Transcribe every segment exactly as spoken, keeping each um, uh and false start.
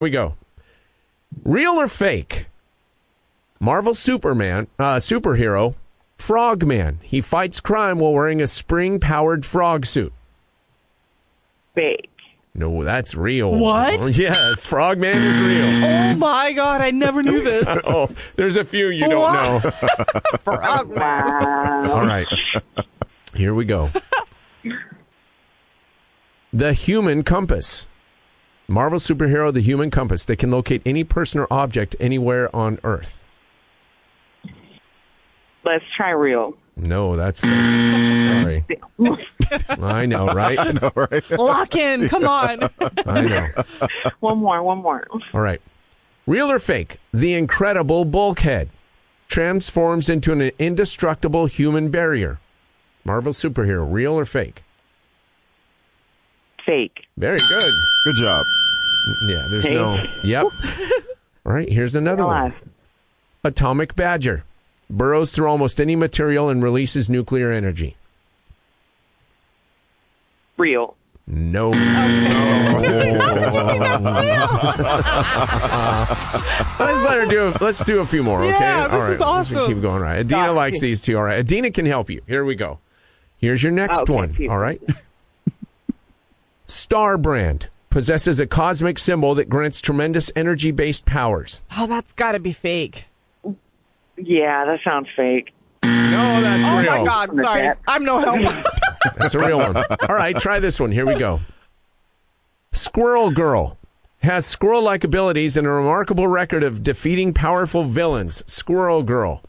we go. Real or fake? Marvel Superman, uh, superhero, Frogman. He fights crime while wearing a spring-powered frog suit. Fake. No, that's real. What? Yes, Frogman is real. Oh, my God. I never knew this. Oh, there's a few you don't know. Wow. All right. Here we go. The Human Compass. Marvel superhero, the Human Compass. They can locate any person or object anywhere on Earth. Let's try real. No, that's fake. Sorry. I know, right? I know, right? Lock in. Come on. I know. One more, one more. All right. Real or fake? The Incredible Bulkhead transforms into an indestructible human barrier. Marvel superhero, real or fake? Fake. Very good. Good job. Yeah, there's Fake. no... Yep. All right, here's another one. Atomic Badger burrows through almost any material and releases nuclear energy. Real. No. let's let her do. Let's do a few more, okay? Yeah, this all right, is awesome. Let's keep going. All right, Adina Got likes you. these two. All right, Adina can help you. Here we go. Here's your next Okay, one. people. All right. Star Brand possesses a cosmic symbol that grants tremendous energy-based powers. Oh, that's got to be fake. Yeah, that sounds fake. No, that's Oh, real. my God. Sorry. I'm no help. That's a real one. All right, try this one. Here we go. Squirrel Girl has squirrel-like abilities and a remarkable record of defeating powerful villains. Squirrel Girl.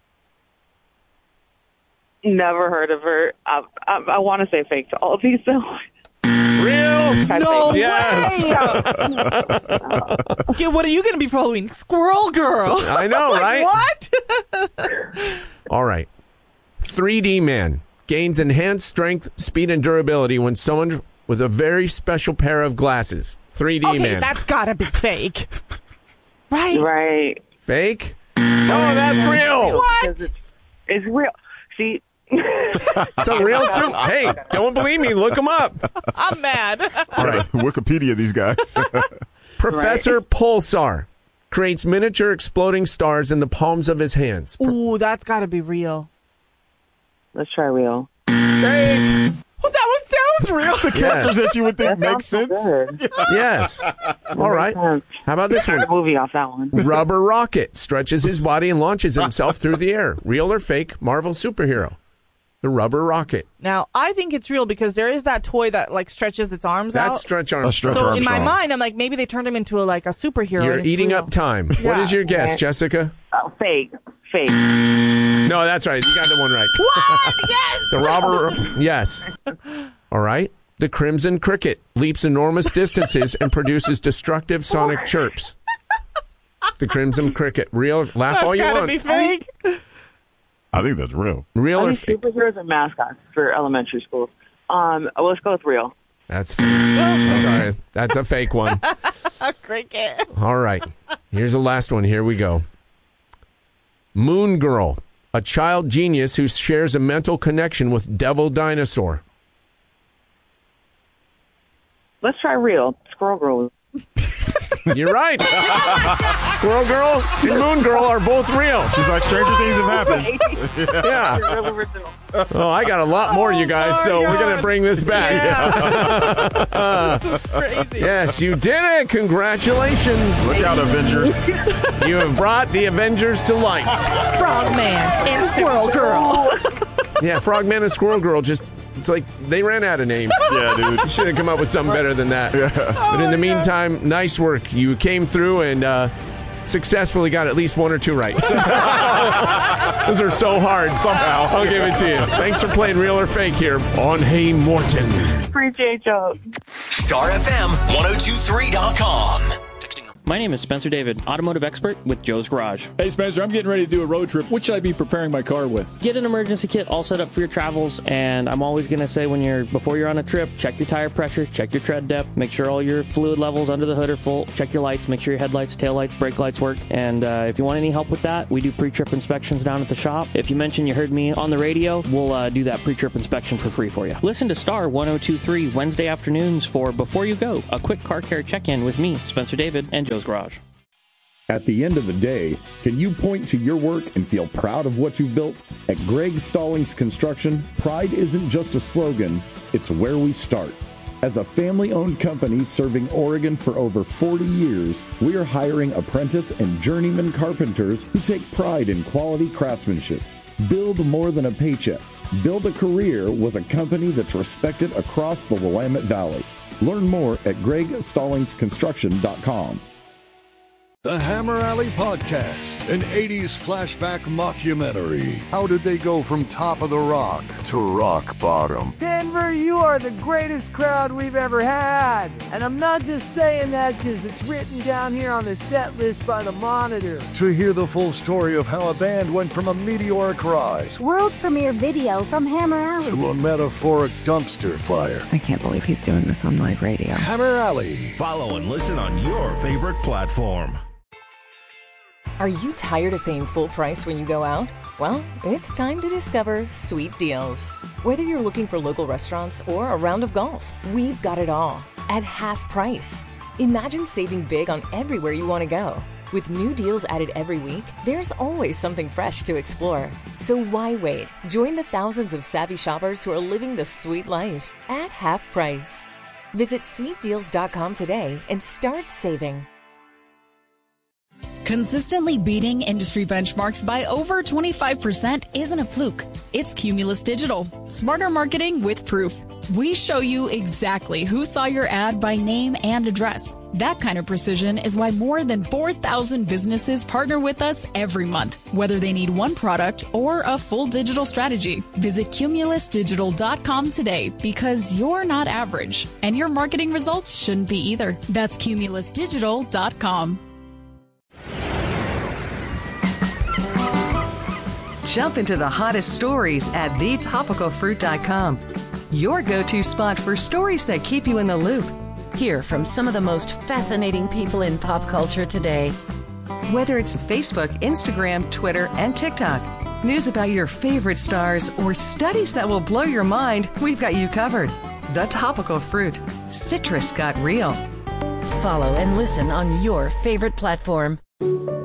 Never heard of her. I, I, I want to say fake to all of these, though. Real? No Yes. way. Okay, what are you going to be for Halloween? Squirrel Girl. I know, right? What? All right. three D Man gains enhanced strength, speed, and durability when summoned with a very special pair of glasses. three D Okay, Man. that's got to be fake. Right? Right. Fake? No, that's real. What? Because It's, it's real. See, It's a real suit. Hey, don't believe me? Look them up. I'm mad. All right. Wikipedia these guys. Professor Pulsar creates miniature exploding stars in the palms of his hands. Ooh, that's got to be real. let's try real. Fake. Well, that one sounds real. The characters that you would think That make sounds so sense. good. Yes. All right. How about this Start one? a movie off that one. Rubber Rocket stretches his body and launches himself through the air. Real or fake Marvel superhero? The Rubber Rocket. Now, I think it's real because there is that toy that like stretches its arms That's out. Stretch A Armstrong. stretch So in my Armstrong. mind, I'm like, maybe they turned him into a, like a superhero. You're and it's eating real. up time. What Yeah. is your guess, Jessica? Oh, fake. Fake. No, that's right. You got the one right. What? Yes. The robber. Yes. All right. The Crimson Cricket leaps enormous distances and produces destructive sonic chirps. The Crimson Cricket. Real. Laugh That's all you gotta want. be fake. I think that's real. Real I or think fake? superheroes are mascots for elementary schools. Um, well, let's go with real. That's fake. Sorry. That's a fake one. Cricket. All right. Here's the last one. Here we go. Moon Girl, a child genius who shares a mental connection with Devil Dinosaur. Let's try real. Squirrel Girl. You're right. Squirrel Girl and Moon Girl are both real. She's like, stranger things have happened. Yeah. Real original. Oh, I got a lot more, you guys, my so we're God. going to bring this back. Crazy. Yes, you did it. Congratulations. Look out, Avengers. You have brought the Avengers to life. Frogman and Squirrel Girl. Yeah, Frogman and Squirrel Girl just, it's like they ran out of names. Yeah, dude. You should have come up with something better than that. But in the meantime, nice work. You came through and uh, successfully got at least one or two right. Those are so hard. Somehow. I'll give it to you. Thanks for playing Real or Fake here on Hey Morton. Appreciate y'all. Star F M one oh two three dot com. My name is Spencer David, automotive expert with Joe's Garage. Hey, Spencer, I'm getting ready to do a road trip. What should I be preparing my car with? Get an emergency kit all set up for your travels, and I'm always going to say when you're before you're on a trip, check your tire pressure, check your tread depth, make sure all your fluid levels under the hood are full, check your lights, make sure your headlights, taillights, brake lights work, and uh, if you want any help with that, we do pre-trip inspections down at the shop. If you mention you heard me on the radio, we'll uh, do that pre-trip inspection for free for you. Listen to Star one oh two point three Wednesday afternoons for Before You Go, a quick car care check-in with me, Spencer David, and Joe's Garage. At the end of the day, can you point to your work and feel proud of what you've built? At Greg Stallings Construction, pride isn't just a slogan, it's where we start. As a family-owned company serving Oregon for over forty years, we are hiring apprentice and journeyman carpenters who take pride in quality craftsmanship. Build more than a paycheck. Build a career with a company that's respected across the Willamette Valley. Learn more at greg stallings construction dot com. The Hammer Alley Podcast, an eighties flashback mockumentary. How did they go from top of the rock to rock bottom? Denver, you are the greatest crowd we've ever had. And I'm not just saying that because it's written down here on the set list by the Monitor. To hear the full story of how a band went from a meteoric rise, world premiere video from Hammer Alley, to a metaphoric dumpster fire. I can't believe he's doing this on live radio. Hammer Alley. Follow and listen on your favorite platform. Are you tired of paying full price when you go out? Well, it's time to discover Sweet Deals. Whether you're looking for local restaurants or a round of golf, we've got it all at half price. Imagine saving big on everywhere you want to go. With new deals added every week, there's always something fresh to explore. So why wait? Join the thousands of savvy shoppers who are living the sweet life at half price. Visit sweet deals dot com today and start saving. Consistently beating industry benchmarks by over twenty-five percent isn't a fluke. It's Cumulus Digital. Smarter marketing with proof. We show you exactly who saw your ad by name and address. That kind of precision is why more than four thousand businesses partner with us every month, whether they need one product or a full digital strategy. Visit cumulus digital dot com today because you're not average, and your marketing results shouldn't be either. That's cumulus digital dot com. Jump into the hottest stories at the topical fruit dot com. Your go-to spot for stories that keep you in the loop. Hear from some of the most fascinating people in pop culture today. Whether it's Facebook, Instagram, Twitter, and TikTok, news about your favorite stars, or studies that will blow your mind, we've got you covered. The Topical Fruit. Citrus got real. Follow and listen on your favorite platform.